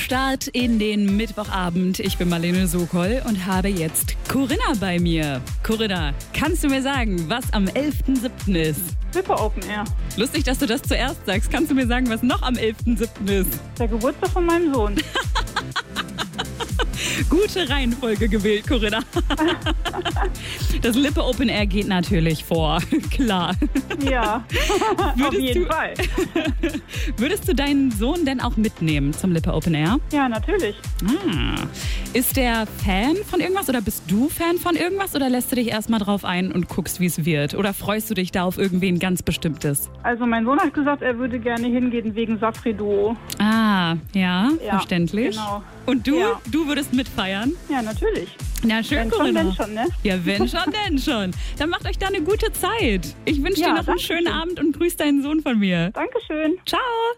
Start in den Mittwochabend. Ich bin Marlene Sokol und habe jetzt Corinna bei mir. Corinna, kannst du mir sagen, was am 11.07. ist? Lippe Open Air. Lustig, dass du das zuerst sagst. Kannst du mir sagen, was noch am 11.07. ist? Der Geburtstag von meinem Sohn. Gute Reihenfolge gewählt, Corinna. Das Lippe Open Air geht natürlich vor, klar. Ja, auf jeden Fall. Würdest du deinen Sohn denn auch mitnehmen zum Lippe Open Air? Ja, natürlich. Ist der Fan von irgendwas oder bist du Fan von irgendwas oder lässt du dich erstmal drauf ein und guckst, wie es wird? Oder freust du dich da auf irgendwen ganz Bestimmtes? Also mein Sohn hat gesagt, er würde gerne hingehen wegen Safri-Duo. Ja, verständlich. Genau. Und du? Ja. Du würdest mitfeiern? Ja, natürlich. Na schön, Wenn schon, Corinna. denn schon, ne? Ja, wenn schon, denn schon. Dann macht euch da eine gute Zeit. Ich wünsche dir noch einen schönen Abend und grüß deinen Sohn von mir. Dankeschön. Ciao.